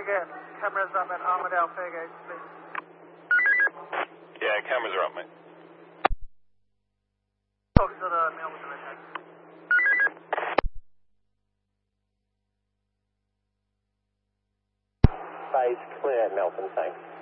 get cameras up at Armadale Fairgate, please? Yeah, cameras are up, mate. Talk to the Melbourne Division. Phase clear, Melbourne, thanks.